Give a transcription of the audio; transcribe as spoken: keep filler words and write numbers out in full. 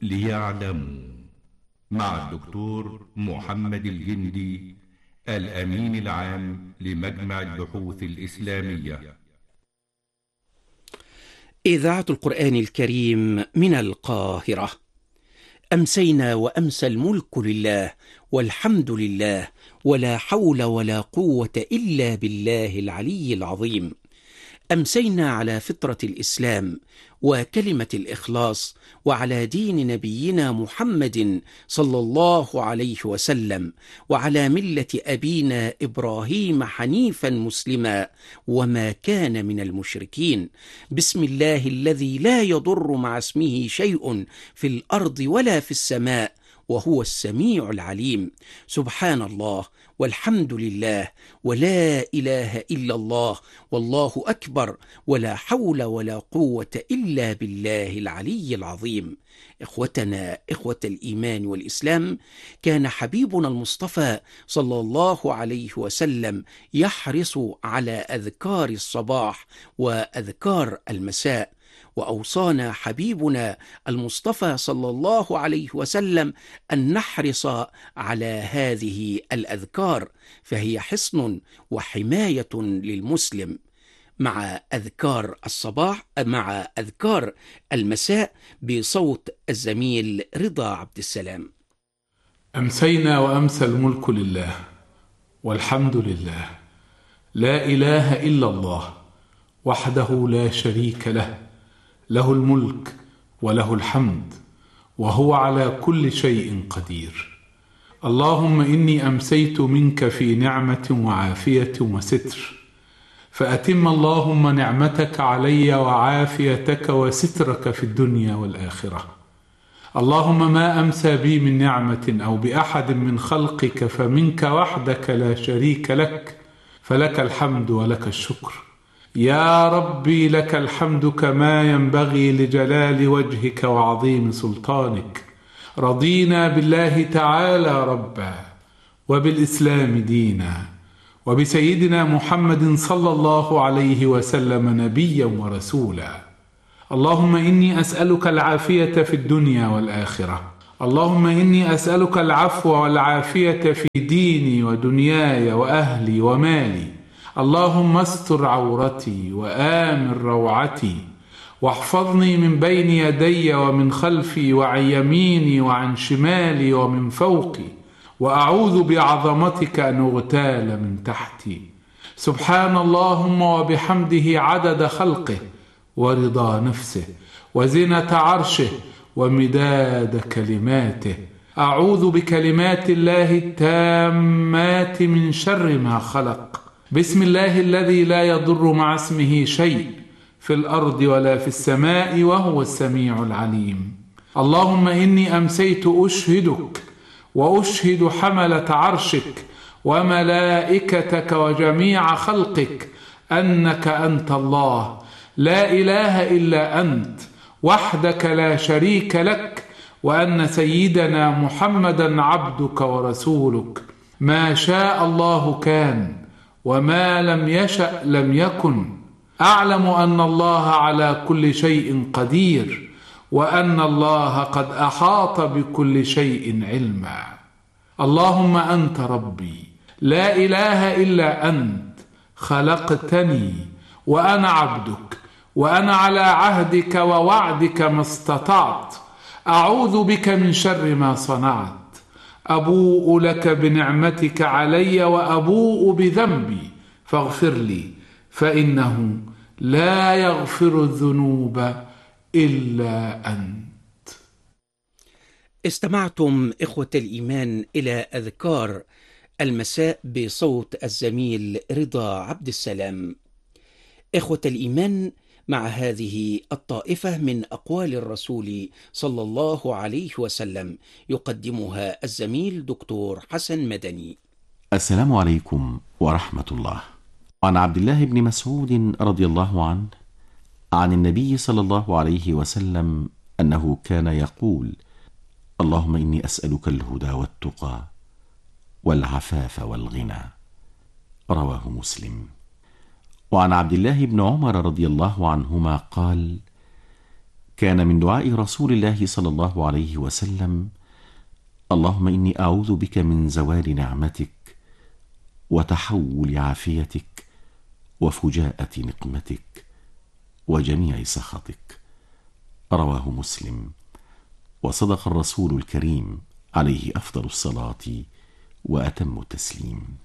ليعلموا، مع الدكتور محمد الجندي، الأمين العام لمجمع البحوث الإسلامية. إذاعة القرآن الكريم من القاهرة. أمسينا وأمسى الملك لله والحمد لله ولا حول ولا قوة إلا بالله العلي العظيم. أمسينا على فطرة الإسلام وكلمة الإخلاص وعلى دين نبينا محمد صلى الله عليه وسلم وعلى ملة أبينا إبراهيم حنيفا مسلما وما كان من المشركين. بسم الله الذي لا يضر مع اسمه شيء في الأرض ولا في السماء وهو السميع العليم. سبحان الله والحمد لله ولا إله إلا الله والله أكبر ولا حول ولا قوة إلا بالله العلي العظيم. إخوتنا إخوة الإيمان والإسلام، كان حبيبنا المصطفى صلى الله عليه وسلم يحرص على أذكار الصباح وأذكار المساء، وأوصانا حبيبنا المصطفى صلى الله عليه وسلم أن نحرص على هذه الأذكار، فهي حصن وحماية للمسلم، مع أذكار الصباح مع أذكار المساء بصوت الزميل رضا عبد السلام. أمسينا وأمسى الملك لله والحمد لله، لا إله إلا الله وحده لا شريك له، له الملك وله الحمد وهو على كل شيء قدير. اللهم إني أمسيت منك في نعمة وعافية وستر، فأتم اللهم نعمتك علي وعافيتك وسترك في الدنيا والآخرة. اللهم ما أمسى بي من نعمة أو بأحد من خلقك فمنك وحدك لا شريك لك، فلك الحمد ولك الشكر. يا ربي لك الحمد كما ينبغي لجلال وجهك وعظيم سلطانك. رضينا بالله تعالى ربا وبالإسلام دينا وبسيدنا محمد صلى الله عليه وسلم نبيا ورسولا. اللهم إني أسألك العافية في الدنيا والآخرة. اللهم إني أسألك العفو والعافية في ديني ودنياي وأهلي ومالي. اللهم استر عورتي وآمن روعتي، واحفظني من بين يدي ومن خلفي وعن يميني وعن شمالي ومن فوقي، وأعوذ بعظمتك أن أغتال من تحتي. سبحان اللهم وبحمده عدد خلقه ورضا نفسه وزنة عرشه ومداد كلماته. أعوذ بكلمات الله التامات من شر ما خلق. بسم الله الذي لا يضر مع اسمه شيء في الأرض ولا في السماء وهو السميع العليم. اللهم إني أمسيت أشهدك وأشهد حملة عرشك وملائكتك وجميع خلقك أنك أنت الله، لا إله إلا أنت وحدك لا شريك لك، وأن سيدنا محمدا عبدك ورسولك. ما شاء الله كان وما لم يشأ لم يكن. أعلم أن الله على كل شيء قدير، وأن الله قد أحاط بكل شيء علما. اللهم أنت ربي لا إله إلا أنت، خلقتني وأنا عبدك، وأنا على عهدك ووعدك ما استطعت. أعوذ بك من شر ما صنعت. أبوء لك بنعمتك علي وأبوء بذنبي فاغفر لي، فإنه لا يغفر الذنوب إلا أنت. استمعتم إخوة الإيمان إلى أذكار المساء بصوت الزميل رضا عبد السلام. إخوة الإيمان، مع هذه الطائفة من أقوال الرسول صلى الله عليه وسلم يقدمها الزميل دكتور حسن مدني. السلام عليكم ورحمة الله. عن عبد الله بن مسعود رضي الله عنه عن النبي صلى الله عليه وسلم أنه كان يقول: اللهم إني أسألك الهدى والتقى والعفاف والغنى. رواه مسلم. وعن عبد الله بن عمر رضي الله عنهما قال: كان من دعاء رسول الله صلى الله عليه وسلم: اللهم إني أعوذ بك من زوال نعمتك وتحول عافيتك وفجاءة نقمتك وجميع سخطك. رواه مسلم. وصدق الرسول الكريم عليه أفضل الصلاة وأتم التسليم.